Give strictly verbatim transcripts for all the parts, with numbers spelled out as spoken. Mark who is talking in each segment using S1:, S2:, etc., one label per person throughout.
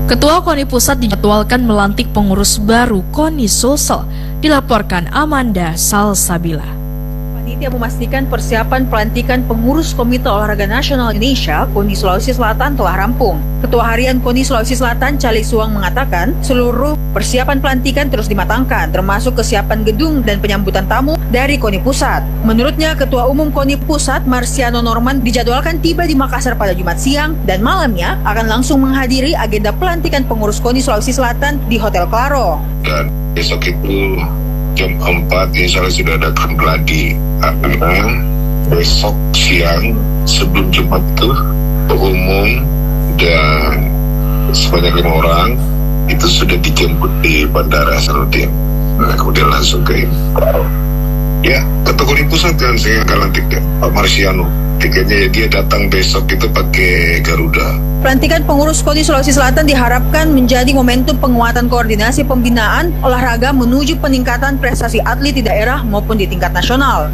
S1: Ketua KONI Pusat dijadwalkan melantik pengurus baru KONI Sulsel, dilaporkan Amanda Salsabila.
S2: Panitia memastikan persiapan pelantikan pengurus Komite Olahraga Nasional Indonesia KONI Sulawesi Selatan telah rampung. Ketua Harian KONI Sulawesi Selatan Cali Suang mengatakan seluruh persiapan pelantikan terus dimatangkan, termasuk kesiapan gedung dan penyambutan tamu dari KONI Pusat. Menurutnya, Ketua Umum KONI Pusat Marciano Norman dijadwalkan tiba di Makassar pada Jumat siang dan malamnya akan langsung menghadiri agenda pelantikan pengurus KONI Sulawesi Selatan di Hotel Claro.
S3: Dan besok itu jam empat insya Allah sudah ada gladi, karena besok siang sebelum Jumat itu umum dan sebanyak lima orang itu sudah dijemput di Bandara Hasanuddin. Nah, kemudian langsung ke ya, Ketua KONI Pusat kan saya akan lantik ya, Pak Marciano. Tiketnya ya, dia datang besok itu pakai Garuda.
S2: Pelantikan pengurus KONI Sulawesi Selatan diharapkan menjadi momentum penguatan koordinasi pembinaan olahraga menuju peningkatan prestasi atlet di daerah maupun di tingkat nasional.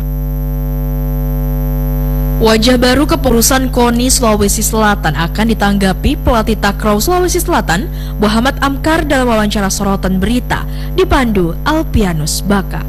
S1: Wajah baru kepengurusan KONI Sulawesi Selatan akan ditanggapi pelatih Takraw Sulawesi Selatan, Muhammad Amkar, dalam wawancara sorotan berita dipandu Alpianus Baka.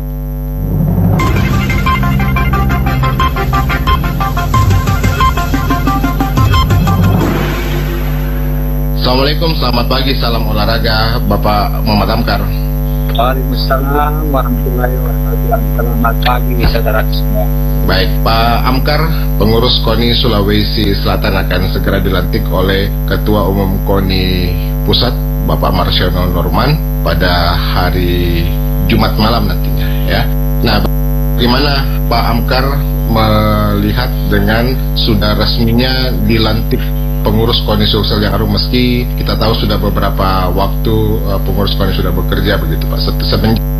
S4: Assalamualaikum, selamat pagi, salam olahraga Bapak Muhammad Amkar.
S5: Waalaikumsalam warahmatullahi wabarakatuh. Selamat pagi saudara semua.
S4: Baik, Pak Amkar, pengurus KONI Sulawesi Selatan akan segera dilantik oleh Ketua Umum KONI Pusat Bapak Marciano Norman pada hari Jumat malam nantinya ya. Nah, bagaimana Pak Amkar melihat dengan sudah resminya dilantik pengurus KONI Sulsel yang baru, meski kita tahu sudah beberapa waktu uh, pengurus KONI sudah bekerja begitu Pak, semenjak